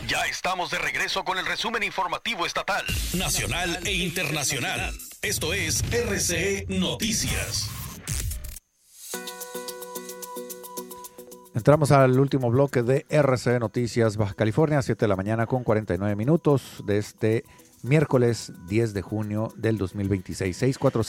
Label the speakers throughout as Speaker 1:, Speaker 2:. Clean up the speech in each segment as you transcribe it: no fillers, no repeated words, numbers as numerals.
Speaker 1: Ya estamos de regreso con el resumen informativo estatal, nacional e internacional. Esto es RCE Noticias.
Speaker 2: Entramos al último bloque de RCE Noticias Baja California, 7 de la mañana con 49 minutos de este miércoles 10 de junio del 2026.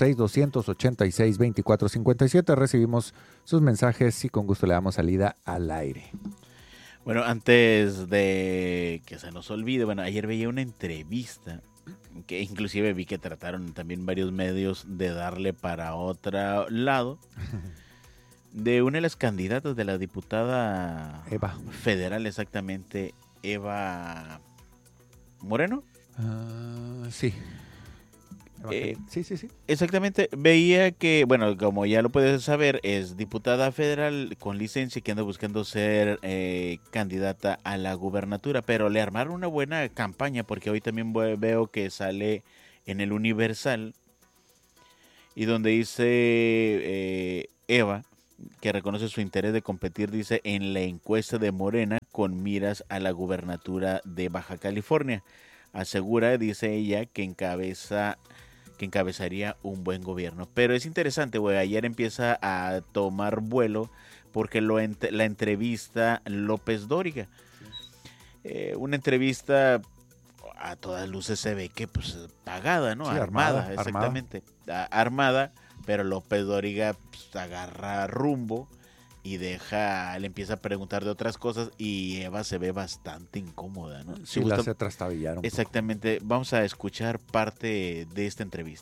Speaker 2: 646-286-2457. Recibimos sus mensajes y con gusto le damos salida al aire.
Speaker 3: Bueno, antes de que se nos olvide, bueno, ayer veía una entrevista que inclusive vi que trataron también varios medios de darle para otro lado, de una de las candidatas de la diputada
Speaker 2: Eva
Speaker 3: federal, exactamente, Eva Moreno.
Speaker 2: Sí. Sí.
Speaker 3: Exactamente, veía que, bueno, como ya lo puedes saber, es diputada federal con licencia que anda buscando ser candidata a la gubernatura, pero le armaron una buena campaña porque hoy también veo que sale en el Universal y donde dice Eva que reconoce su interés de competir, dice, en la encuesta de Morena con miras a la gubernatura de Baja California. Asegura, dice ella, que encabezaría un buen gobierno. Pero es interesante, güey, ayer empieza a tomar vuelo porque la entrevista López Dóriga. Una entrevista a todas luces se ve que pues pagada, ¿no?
Speaker 2: Sí,
Speaker 3: armada, exactamente. Armada, pero López Dóriga pues, agarra rumbo y le empieza a preguntar de otras cosas y Eva se ve bastante incómoda, ¿no?
Speaker 2: Sí, la hace trastabillar un
Speaker 3: exactamente.
Speaker 2: poco.
Speaker 3: Vamos a escuchar parte de esta entrevista.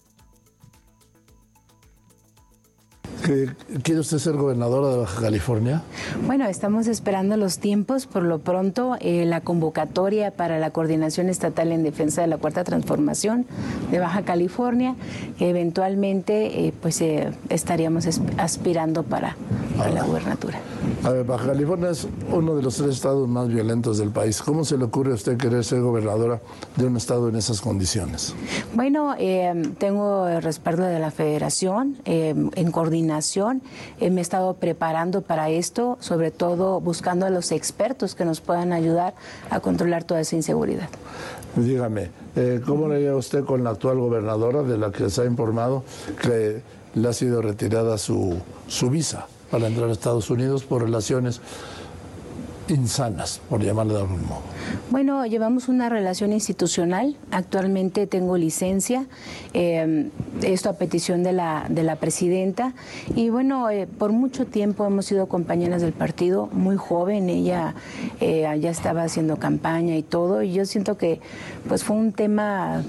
Speaker 4: ¿Quiere usted ser gobernadora de Baja California?
Speaker 5: Bueno, estamos esperando los tiempos. Por lo pronto, la convocatoria para la Coordinación Estatal en Defensa de la Cuarta Transformación de Baja California, que eventualmente estaríamos aspirando para la gubernatura.
Speaker 4: A ver, Baja California es uno de los 3 estados más violentos del país. ¿Cómo se le ocurre a usted querer ser gobernadora de un estado en esas condiciones?
Speaker 5: Bueno, tengo el respaldo de la Federación en coordinación. Me he estado preparando para esto, sobre todo buscando a los expertos que nos puedan ayudar a controlar toda esa inseguridad.
Speaker 4: Dígame, ¿cómo le llega usted con la actual gobernadora de la que se ha informado que le ha sido retirada su visa para entrar a Estados Unidos por relaciones insanas, por llamarle de algún modo?
Speaker 5: Bueno, llevamos una relación institucional. Actualmente tengo licencia, esto a petición de la presidenta. Y bueno, por mucho tiempo hemos sido compañeras del partido, muy joven. Ella ya estaba haciendo campaña y todo. Y yo siento que pues fue un tema,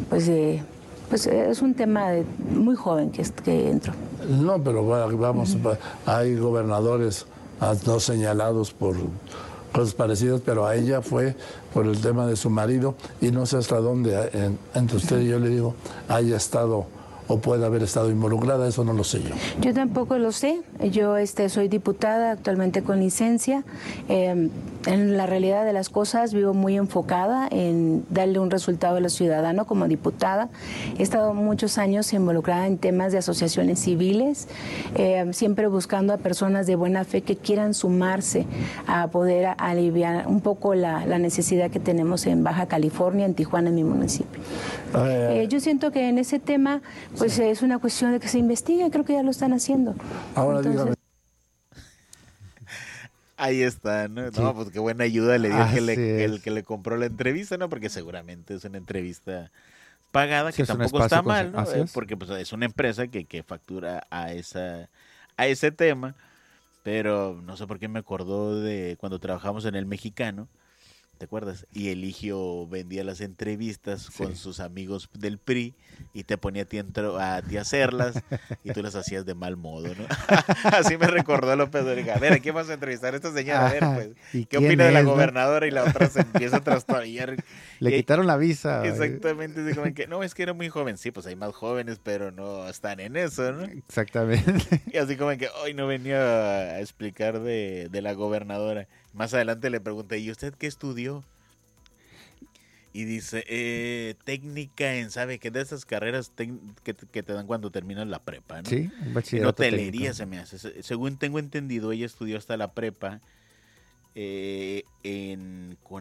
Speaker 5: es un tema muy joven que entró.
Speaker 4: No, pero vamos, hay gobernadores no señalados por cosas parecidas, pero a ella fue por el tema de su marido y no sé hasta dónde, entre usted y yo le digo, haya estado o puede haber estado involucrada, eso no lo sé yo.
Speaker 5: Yo tampoco lo sé. Yo soy diputada actualmente con licencia. En la realidad de las cosas vivo muy enfocada en darle un resultado a los ciudadanos como diputada. He estado muchos años involucrada en temas de asociaciones civiles, siempre buscando a personas de buena fe que quieran sumarse a poder aliviar un poco la necesidad que tenemos en Baja California, en Tijuana, en mi municipio. Yo siento que en ese tema pues sí, es una cuestión de que se investigue, creo que ya lo están haciendo.
Speaker 4: Ahora dígame.
Speaker 3: Ahí está, ¿no?
Speaker 2: Sí.
Speaker 3: No, pues qué buena ayuda le dio el que le compró la entrevista, ¿no? Porque seguramente es una entrevista pagada,
Speaker 2: Sí,
Speaker 3: que
Speaker 2: es un
Speaker 3: tampoco está
Speaker 2: espacio
Speaker 3: mal, ¿no?
Speaker 2: así es.
Speaker 3: Porque pues es una empresa que factura a ese tema, pero no sé por qué me acordó de cuando trabajamos en El Mexicano, ¿te acuerdas? Y Eligio vendía las entrevistas con sus amigos del PRI y te ponía a ti a hacerlas y tú las hacías de mal modo, ¿no? Así me recordó López Dóriga. A ver, ¿a quién vas a entrevistar a esta señora? A ver, pues, ¿qué opina de la gobernadora? Y la otra se empieza a trastabillar.
Speaker 2: Le quitaron la visa.
Speaker 3: Exactamente, así como que, no, es que era muy joven. Sí, pues hay más jóvenes, pero no están en eso, ¿no?
Speaker 2: Exactamente.
Speaker 3: Y así como que hoy no venía a explicar de la gobernadora. Más adelante le pregunté, ¿y usted qué estudió? Y dice, técnica en, ¿sabe qué? De esas carreras que te dan cuando terminas la prepa, ¿no?
Speaker 2: Sí, un
Speaker 3: En
Speaker 2: bachillerato
Speaker 3: hotelería
Speaker 2: técnico.
Speaker 3: se me hace. Según tengo entendido, ella estudió hasta la prepa con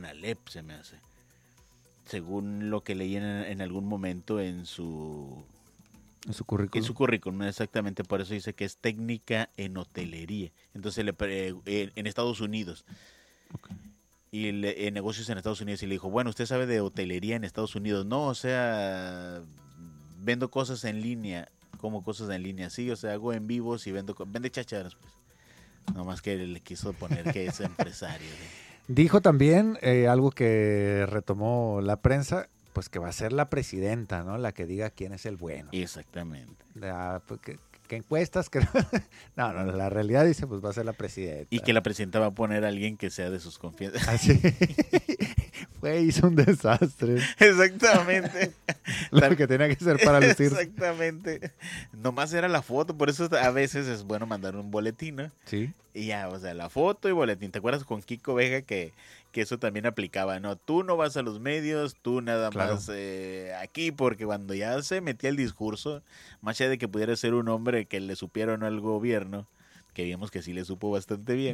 Speaker 3: Conalep, se me hace. Según lo que leí en algún momento en su
Speaker 2: currículum.
Speaker 3: En su currículum, exactamente, por eso dice que es técnica en hotelería. Entonces, en Estados Unidos.
Speaker 2: Okay.
Speaker 3: Y en negocios en Estados Unidos. Y le dijo, bueno, ¿usted sabe de hotelería en Estados Unidos? No, o sea, vendo cosas en línea. Como cosas en línea, sí, o sea, hago en vivos y vende chácharas, pues. Nomás que le quiso poner que es empresario.
Speaker 2: Dijo también algo que retomó la prensa, pues que va a ser la presidenta, ¿no? La que diga quién es el bueno.
Speaker 3: Exactamente.
Speaker 2: ¿Qué encuestas? No, la realidad dice, pues va a ser la presidenta.
Speaker 3: Y que la presidenta va a poner a alguien que sea de sus confianzas.
Speaker 2: Así. Hizo un desastre.
Speaker 3: Exactamente.
Speaker 2: Lo que tenía que ser para lucir.
Speaker 3: Exactamente. Nomás era la foto, por eso a veces es bueno mandar un boletín, ¿no?
Speaker 2: Sí.
Speaker 3: Y ya, o sea, la foto y boletín. ¿Te acuerdas con Kiko Vega que eso también aplicaba? No, tú no vas a los medios, tú nada más aquí, porque cuando ya se metía el discurso, más allá de que pudiera ser un hombre que le supiera o no al gobierno, que vimos que sí le supo bastante bien,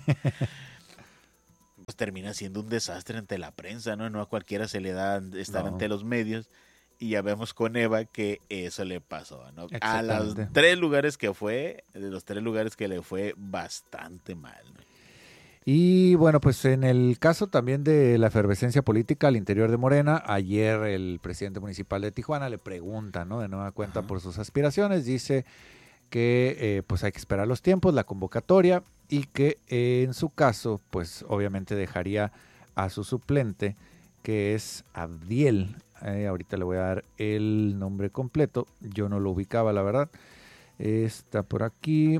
Speaker 3: pues termina siendo un desastre ante la prensa, ¿no? No a cualquiera se le da estar ante los medios. Y ya vemos con Eva que eso le pasó, ¿no? A los 3 lugares que fue, de los 3 lugares que le fue bastante mal, ¿no?
Speaker 2: Y bueno, pues en el caso también de la efervescencia política al interior de Morena, ayer el presidente municipal de Tijuana le pregunta, ¿no? De nueva cuenta por sus aspiraciones, dice que pues hay que esperar los tiempos, la convocatoria, y que en su caso, pues obviamente dejaría a su suplente, que es Abdiel. Ahorita le voy a dar el nombre completo. Yo no lo ubicaba, la verdad. Está por aquí.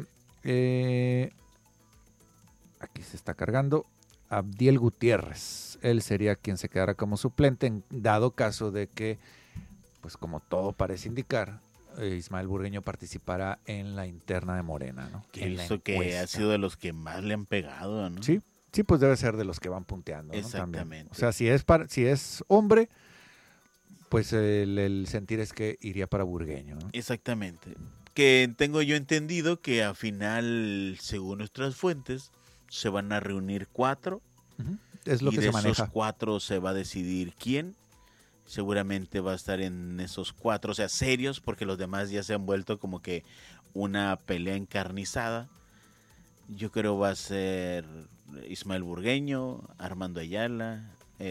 Speaker 2: Aquí se está cargando. Abdiel Gutiérrez. Él sería quien se quedara como suplente en dado caso de que, pues como todo parece indicar, Ismael Burgueño participará en la interna de Morena, ¿no?
Speaker 3: Que hizo que ha sido de los que más le han pegado, ¿no?
Speaker 2: Sí, pues debe ser de los que van punteando, ¿no?
Speaker 3: Exactamente.
Speaker 2: También. O sea, si es hombre, pues el sentir es que iría para Burgueño, ¿no?
Speaker 3: Exactamente. Que tengo yo entendido que al final, según nuestras fuentes, se van a reunir 4.
Speaker 2: Uh-huh. Es lo que se maneja.
Speaker 3: Y de esos 4 se va a decidir quién. Seguramente va a estar en esos 4, o sea, serios, porque los demás ya se han vuelto como que una pelea encarnizada. Yo creo va a ser Ismael Burgueño, Armando Ayala,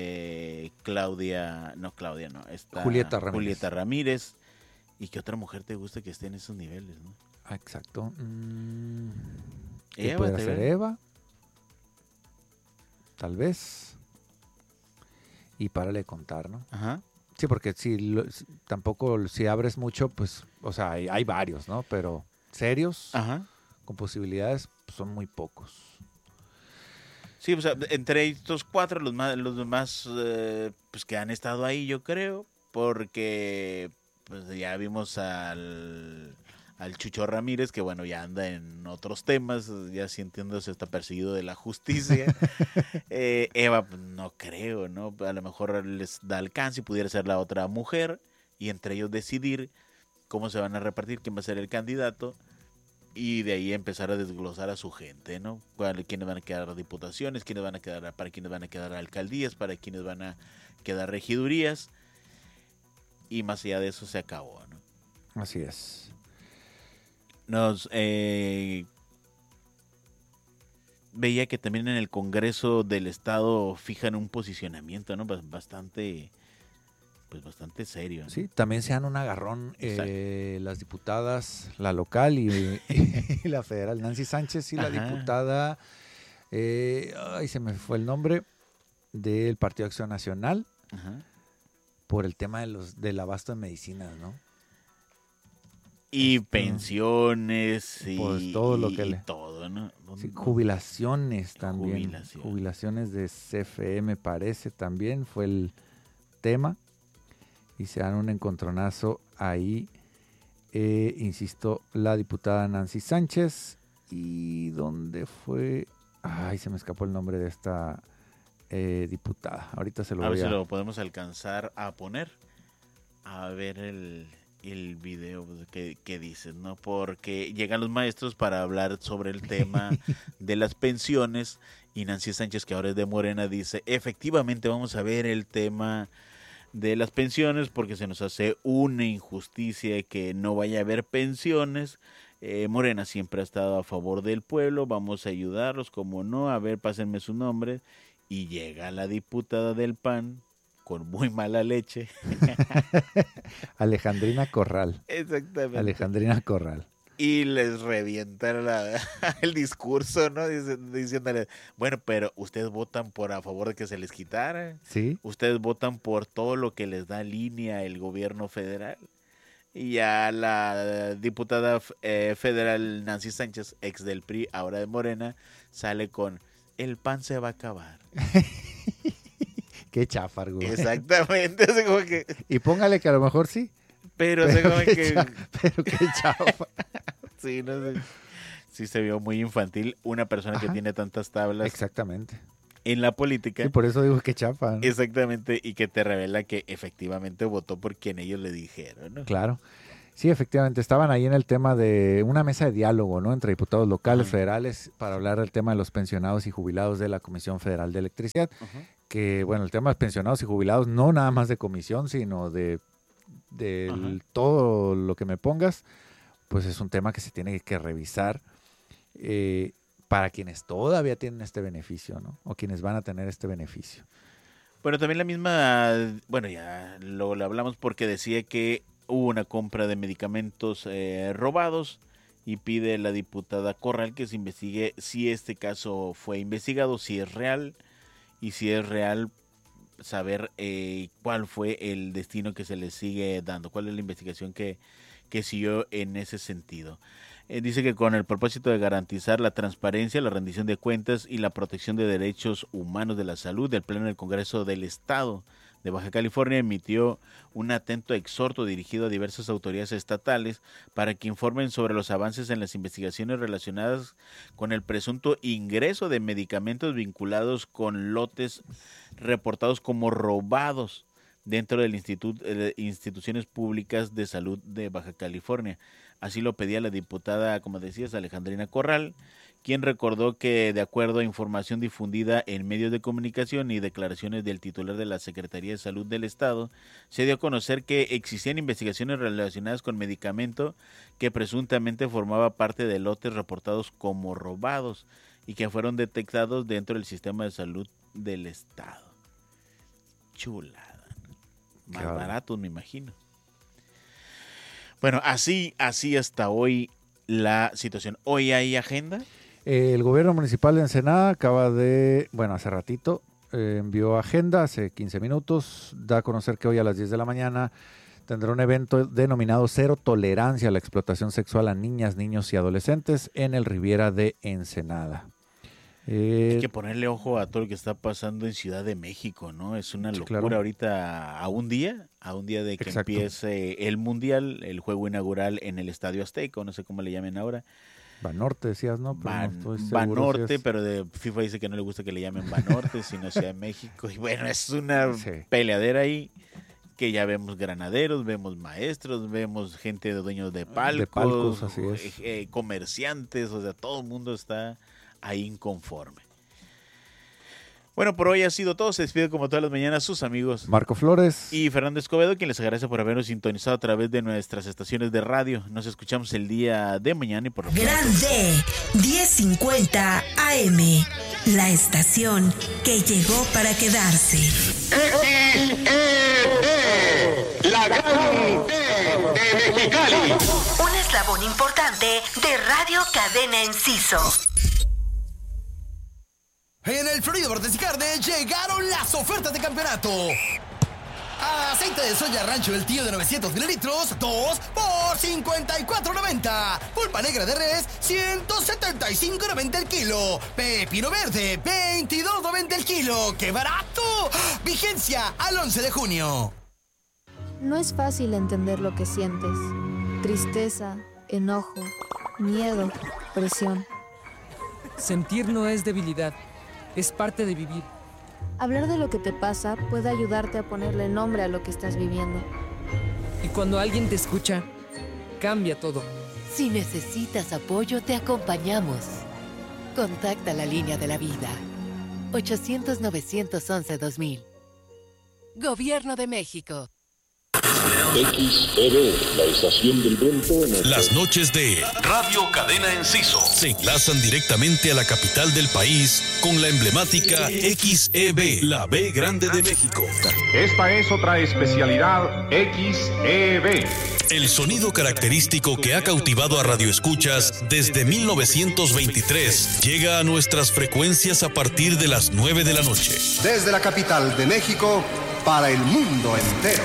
Speaker 3: Julieta Ramírez. ¿Y qué otra mujer te gusta que esté en esos niveles, no?
Speaker 2: Ah, exacto.
Speaker 3: Eva,
Speaker 2: puede ser Eva. Tal vez. Y párale de contar, ¿no?
Speaker 3: Ajá.
Speaker 2: Sí, porque tampoco si abres mucho, pues, o sea, hay varios, ¿no? Pero serios,
Speaker 3: ajá,
Speaker 2: con posibilidades, pues, son muy pocos.
Speaker 3: Sí, o sea, entre estos 4, los más pues que han estado ahí, yo creo, porque pues ya vimos al Chucho Ramírez, que bueno, ya anda en otros temas, ya sintiéndose está perseguido de la justicia. Eva, no creo, ¿no? A lo mejor les da alcance y pudiera ser la otra mujer, y entre ellos decidir cómo se van a repartir, quién va a ser el candidato, y de ahí empezar a desglosar a su gente, ¿no? Quiénes van a quedar diputaciones, para quiénes van a quedar alcaldías, para quiénes van a quedar regidurías, y más allá de eso se acabó, ¿no?
Speaker 2: Así es.
Speaker 3: Veía que también en el Congreso del Estado fijan un posicionamiento, ¿no? Bastante serio, ¿no?
Speaker 2: Sí, también se dan un agarrón las diputadas, la local y la federal, Nancy Sánchez y la diputada, se me fue el nombre, del Partido Acción Nacional, por el tema del abasto de medicinas, ¿no?
Speaker 3: Y pensiones y
Speaker 2: pues todo lo que
Speaker 3: todo, ¿no?
Speaker 2: Sí, jubilaciones también. Jubilaciones de CFE, me parece, también fue el tema. Y se dan un encontronazo ahí. Insisto, la diputada Nancy Sánchez. ¿Y dónde fue? Ay, se me escapó el nombre de esta diputada. Ahorita se lo voy a...
Speaker 3: ver si lo podemos alcanzar a poner. A ver el video que dices, ¿no? Porque llegan los maestros para hablar sobre el tema de las pensiones y Nancy Sánchez, que ahora es de Morena, dice, efectivamente vamos a ver el tema de las pensiones porque se nos hace una injusticia que no vaya a haber pensiones. Morena siempre ha estado a favor del pueblo, vamos a ayudarlos, como no, a ver, pásenme su nombre. Y llega la diputada del PAN con muy mala leche.
Speaker 2: Alejandrina Corral.
Speaker 3: Exactamente.
Speaker 2: Alejandrina Corral.
Speaker 3: Y les revienta el discurso, ¿no? Diciéndole, bueno, pero ustedes votan a favor de que se les quitara.
Speaker 2: Sí.
Speaker 3: Ustedes votan por todo lo que les da línea el gobierno federal. Y ya la diputada federal Nancy Sánchez, ex del PRI, ahora de Morena, sale con, el PAN se va a acabar.
Speaker 2: Qué cháfar, güey.
Speaker 3: Exactamente. O sea, como que,
Speaker 2: y póngale que a lo mejor sí.
Speaker 3: pero como que...
Speaker 2: pero qué cháfar.
Speaker 3: Sí, no sé. Sí se vio muy infantil una persona que tiene tantas tablas.
Speaker 2: Exactamente.
Speaker 3: En la política.
Speaker 2: Y por eso digo que chafa, ¿no?
Speaker 3: Exactamente, y que te revela que efectivamente votó por quien ellos le dijeron, ¿no?
Speaker 2: Claro. Sí, efectivamente, estaban ahí en el tema de una mesa de diálogo, ¿no? Entre diputados locales, federales, para hablar del tema de los pensionados y jubilados de la Comisión Federal de Electricidad. Que, bueno, el tema de pensionados y jubilados, no nada más de comisión, sino de todo lo que me pongas, pues es un tema que se tiene que revisar para quienes todavía tienen este beneficio, ¿no? O quienes van a tener este beneficio.
Speaker 3: Bueno, también la misma, bueno, ya lo hablamos porque decía que hubo una compra de medicamentos robados y pide la diputada Corral que se investigue si este caso fue investigado, si es real y si es real saber cuál fue el destino que se le sigue dando, cuál es la investigación que siguió en ese sentido. Dice que con el propósito de garantizar la transparencia, la rendición de cuentas y la protección de derechos humanos de la salud, el Pleno del Congreso del Estado de Baja California emitió un atento exhorto dirigido a diversas autoridades estatales para que informen sobre los avances en las investigaciones relacionadas con el presunto ingreso de medicamentos vinculados con lotes reportados como robados dentro del instituciones públicas de salud de Baja California. Así lo pedía la diputada, como decías, Alejandrina Corral, quien recordó que de acuerdo a información difundida en medios de comunicación y declaraciones del titular de la Secretaría de Salud del Estado, se dio a conocer que existían investigaciones relacionadas con medicamento que presuntamente formaba parte de lotes reportados como robados y que fueron detectados dentro del sistema de salud del Estado. Chulada. Más baratos, me imagino. Bueno, así hasta hoy la situación. ¿Hoy hay agenda?
Speaker 2: El gobierno municipal de Ensenada acaba de, bueno, hace ratito, envió agenda, hace 15 minutos, da a conocer que hoy a las 10 de la mañana tendrá un evento denominado Cero Tolerancia a la Explotación Sexual a Niñas, Niños y Adolescentes en el Riviera de Ensenada.
Speaker 3: Hay que ponerle ojo a todo lo que está pasando en Ciudad de México, ¿no? Es una locura claro. Ahorita a un día de que empiece el Mundial, el juego inaugural en el Estadio Azteca, no sé cómo le llamen ahora.
Speaker 2: Banorte decías, ¿no?
Speaker 3: Banorte, si es... pero de FIFA dice que no le gusta que le llamen Banorte, sino Ciudad de México. Y bueno, es una peleadera ahí que ya vemos granaderos, vemos maestros, vemos gente de dueños de palcos,
Speaker 2: así es.
Speaker 3: Comerciantes, o sea, todo el mundo está ahí inconforme. Bueno, por hoy ha sido todo. Se despide como todas las mañanas sus amigos
Speaker 2: Marco Flores
Speaker 3: y Fernando Escobedo, quien les agradece por habernos sintonizado a través de nuestras estaciones de radio. Nos escuchamos el día de mañana y por lo pronto.
Speaker 6: Grande 1050 AM, la estación que llegó para quedarse.
Speaker 1: La gran de Mexicali.
Speaker 6: Un eslabón importante de Radio Cadena Enciso.
Speaker 7: En el Florido Vortecicarde llegaron las ofertas de campeonato. Aceite de soya Rancho El Tío de 900 mililitros, 2 por $54.90. Pulpa negra de res, $175.90 el kilo. Pepino verde, $22.90 el kilo. ¡Qué barato! Vigencia al 11 de junio.
Speaker 8: No es fácil entender lo que sientes. Tristeza, enojo, miedo, presión.
Speaker 9: Sentir no es debilidad. Es parte de vivir.
Speaker 8: Hablar de lo que te pasa puede ayudarte a ponerle nombre a lo que estás viviendo.
Speaker 9: Y cuando alguien te escucha, cambia todo.
Speaker 10: Si necesitas apoyo, te acompañamos. Contacta la línea de la vida. 800-911-2000. Gobierno de México.
Speaker 11: XEB, la estación del viento.
Speaker 1: Las noches de Radio Cadena Enciso se enlazan directamente a la capital del país con la emblemática XEB, la B Grande de México.
Speaker 12: Esta es otra especialidad XEB.
Speaker 1: El sonido característico que ha cautivado a radioescuchas desde 1923 llega a nuestras frecuencias a partir de las 9 de la noche.
Speaker 13: Desde la capital de México para el mundo entero.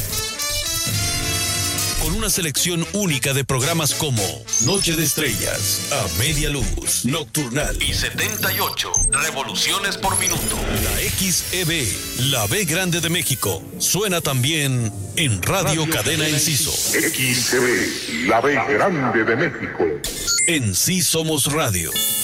Speaker 1: Con una selección única de programas como Noche de Estrellas, A Media Luz, Nocturnal y 78 revoluciones por minuto. La XEB, la B Grande de México, suena también en Radio Cadena Enciso.
Speaker 11: XEB, la B Grande de México.
Speaker 1: En Sí Somos Radio.